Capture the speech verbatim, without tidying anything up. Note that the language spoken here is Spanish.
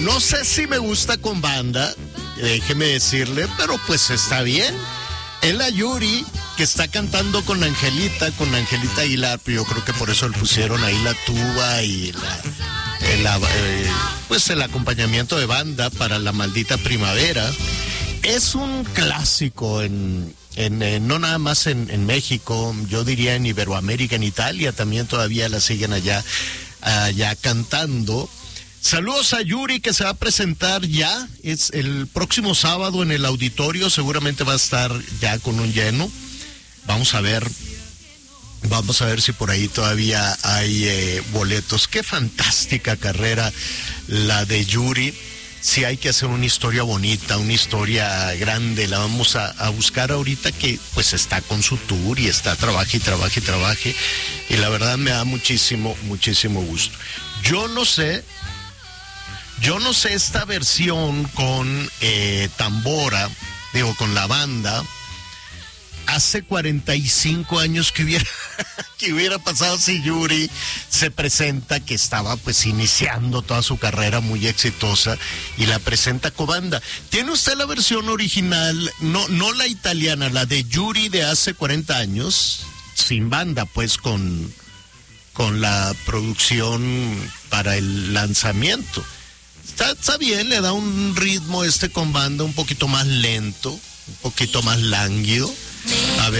No sé si me gusta con banda, déjeme decirle, pero pues está bien. Es la Yuri, que está cantando con Angelita, con Angelita Aguilar, yo creo que por eso le pusieron ahí la tuba y la, el, eh, pues el acompañamiento de banda para La Maldita Primavera. Es un clásico en, en, en no nada más en, en México, yo diría en Iberoamérica, en Italia también todavía la siguen allá, allá cantando. Saludos a Yuri, que se va a presentar ya, es el próximo sábado en el auditorio, seguramente va a estar ya con un lleno. Vamos a ver, vamos a ver si por ahí todavía hay eh, boletos. Qué fantástica carrera la de Yuri. Sí, hay que hacer una historia bonita, una historia grande, la vamos a, a buscar ahorita que pues está con su tour y está trabaje y trabaje y trabaje, y la verdad me da muchísimo, muchísimo gusto. Yo no sé, yo no sé esta versión con eh, tambora, digo, con la banda, hace cuarenta y cinco años que hubiera, que hubiera pasado si Yuri se presenta, que estaba pues iniciando toda su carrera muy exitosa, y la presenta con banda. ¿Tiene usted la versión original, no, no la italiana, la de Yuri de hace cuarenta años, sin banda, pues con, con la producción para el lanzamiento? Está, está bien, le da un ritmo este con banda un poquito más lento, un poquito más lánguido. A ver.